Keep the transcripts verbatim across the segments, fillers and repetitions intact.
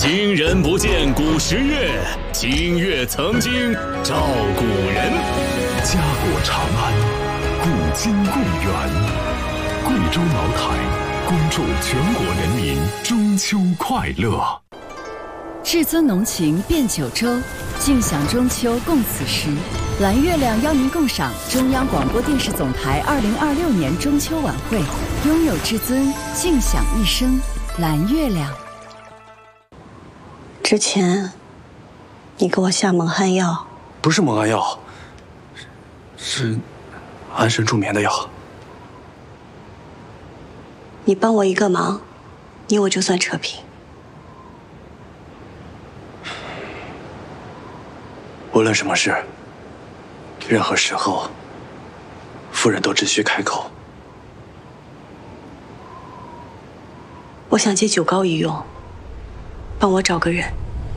今人不见古时月，今月曾经照古人。 家国长安，古今贵园。贵州茅台，恭祝全国人民中秋快乐。 至尊浓情遍九州，尽享中秋共此时。蓝月亮邀您共赏中央广播电视总台二零二六年中秋晚会，拥有至尊，尽享一生。蓝月亮。 之前，你给我下蒙汗药， 不是蒙汗药，是安神助眠的药。 你帮我一个忙，你我就算扯平。 无论什么事，任何时候，夫人都只需开口。 我想借酒膏一用，帮我找个人。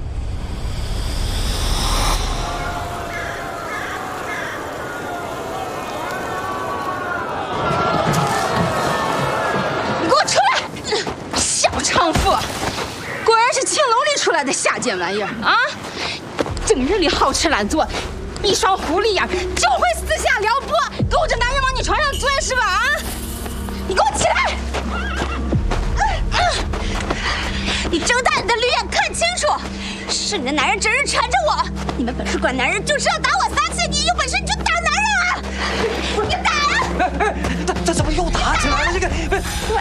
你给我出来！小娼妇，果然是青楼里出来的下贱玩意儿啊！正日里好吃懒做，一双狐狸眼就会私下撩拨，勾着男人往你床上钻是吧？啊！你给我起来！你睁大你的绿眼看清楚，是你的男人整日缠着我，你们本是管男人就知道打我撒气，你有本事你就打男人啊！你打呀！ 哎哎，他他怎么又打起来了？这个，